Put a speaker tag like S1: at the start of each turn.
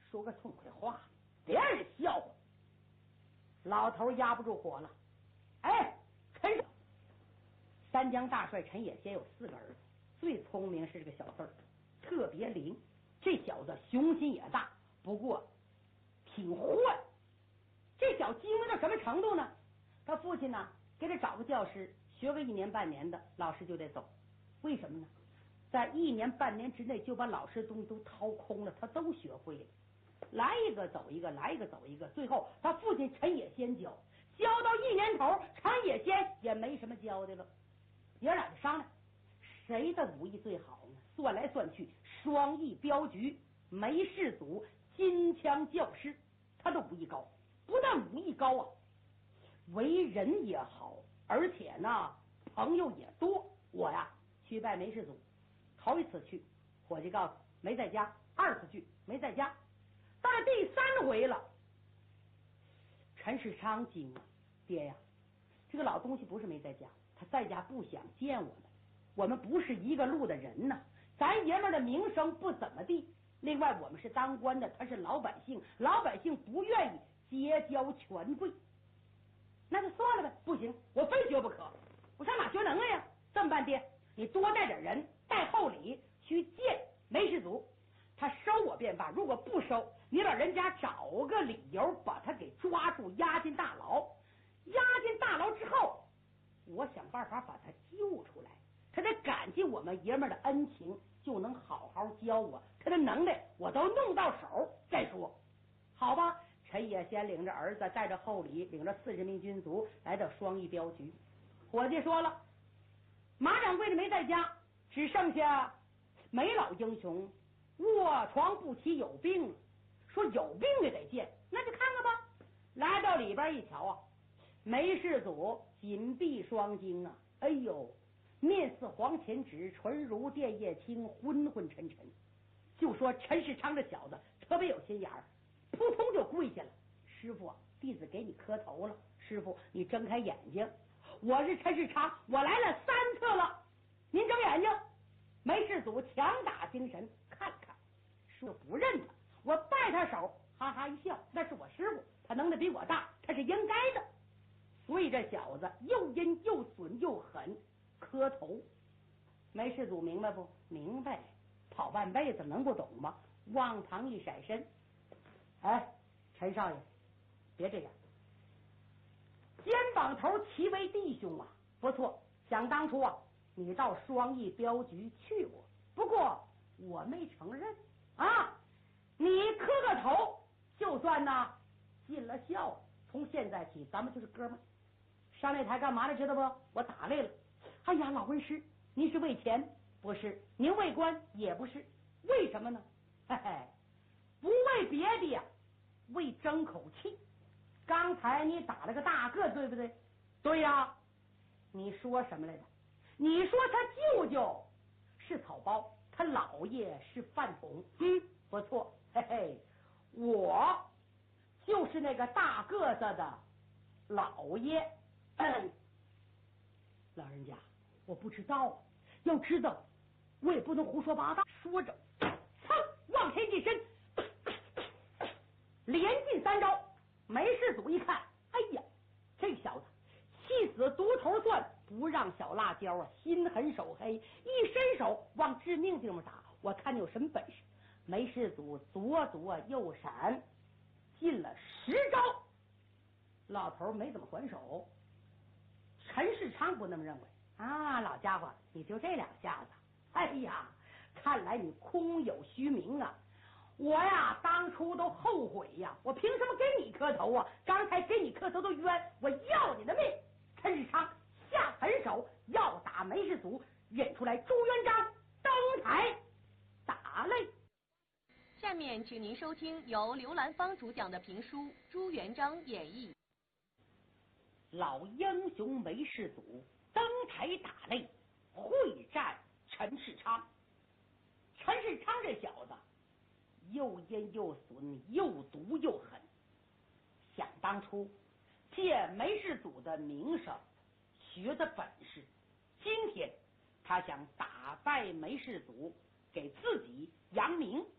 S1: 说个痛快话，别人笑话。老头压不住火了，哎，陈三江大帅陈野先有4个儿子，最聪明是这个小四儿，特别灵。这小子雄心也大，不过挺坏。这小精明到什么程度呢？他父亲呢给他找个教师，学个1年半年的，老师就得走。为什么呢？在1年半年之内就把老师东西都掏空了，他都学会了。来一个走一个，来一个走一个，最后他父亲陈野先教到1年头，陈野先也没什么教的了。爷俩就商量，谁的武艺最好呢？算来算去，双翼镖局梅世祖金枪教师，他的武艺高，不但武艺高啊，为人也好，而且呢朋友也多。我呀去拜梅世祖，头一次去，伙计告诉没在家；2次去没在家，到了第3回了，陈世昌惊了，爹呀，这个老东西不是没在家，他在家不想见我们，我们不是一个路的人呐，咱爷们的名声不怎么地。另外我们是当官的，他是老百姓，老百姓不愿意结交权贵，那就算了呗。不行，我非学不可。我上哪学能耐呀？这么办，爹，你多带点人，带厚礼去见梅世祖，他收我便罢，如果不收，你老人家找个理由把他给抓住，押进大牢。押进大牢之后，我想办法把他救出来，他得感激我们爷们的恩情，就能好好教我，他的能耐我都弄到手再说，好吧？陈野先领着儿子，带着厚礼，领着40名军卒来到双翼镖局。伙计说了，马掌柜的没在家，只剩下梅老英雄卧床不起，有病了。说有病也得见，那就看看吧。来到里边一瞧啊，梅世祖紧闭双睛啊，哎呦，面似黄钱纸，唇如电叶青，昏昏沉沉。就说陈世昌这小子特别有心眼儿，扑通就跪下了。师傅，弟子给你磕头了。师傅，你睁开眼睛，我是陈世昌，我来了3次了，您睁眼睛。梅世祖强打精神，看看，说不认他，我拜他手，哈哈一笑，那是我师傅，他能力比我大，他是应该的。所以这小子又阴又损又狠，磕头。梅世祖明白不？明白，跑半辈子能不懂吗？往旁一闪身，哎，陈少爷，别这样，肩膀头齐为弟兄啊，不错。想当初啊，你到双翼镖局去过，不过我没承认啊。你磕个头，就算呢尽了孝。从现在起，咱们就是哥们儿。上那台干嘛呢？知道不？我打累了。哎呀，老恩师，您是为钱？不是。您为官？也不是。为什么呢？嘿嘿，不为别的呀，为争口气。刚才你打了个大个，对不对？对呀。你说什么来着？你说他舅舅是草包，他姥爷是饭桶。不错，嘿嘿，我就是那个大个子的老爷。老人家，我不知道，要知道我也不能胡说八道。说着，噌往前一伸，连进3招。梅世祖一看，哎呀，这小子气死独头蒜，不让小辣椒啊，心狠手黑，一伸手往致命地方打。我看你有什么本事？梅世祖左躲右闪，进了10招。老头没怎么还手。陈世昌不那么认为啊，老家伙，你就这2下子，哎呀，看来你空有虚名啊！我呀，当初都后悔呀，我凭什么给你磕头啊？刚才给你磕头都冤，我要你的命！陈世昌下狠手要打梅世祖，认出来朱元璋登台打擂。
S2: 下面请您收听由刘兰芳主讲的评书《朱元璋演义》。
S1: 老英雄梅世祖登台打擂，会战陈世昌。陈世昌这小子又阴又损，又毒又狠。想当初借梅世祖的名声，学的本事，今天他想打败梅世祖，给自己扬名。